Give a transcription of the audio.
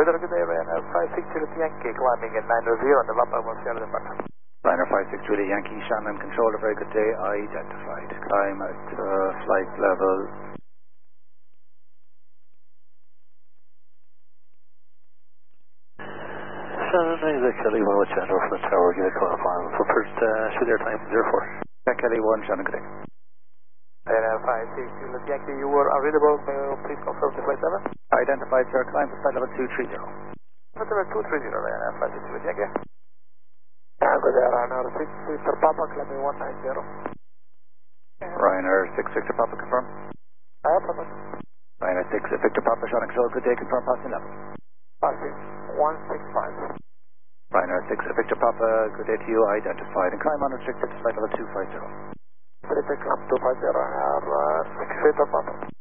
Radar, good day, Ryanair 560 Yankee, climbing at 900 on the Lapa Sierra departure. Ryanair 560 Yankee, Shannon controller, very good day, identified. Climb at flight level. Shannon, Kelly 1 with Chandler from the tower, give a call on for first, shoot their time 04. Kelly 1, Shannon, good day. Ryanair 560 Yankee, you were unreadable, may you please confirm the flight level? Identified, sir, climb to flight level 230. Flight level 230, Ryanair 560 Yankee. Good day, Ryanair 6 Victor Papa, climbing 190. Ryanair 6 Victor Papa, confirm. Papa. Ryanair 6 Victor Papa, Shannon control, good day, confirm passing level. Passing 165. Ryanair 6 Victor Papa, good day to you, identified. And climb unrestricted to flight level 250. Climb 250, Ryanair 6 Victor Papa.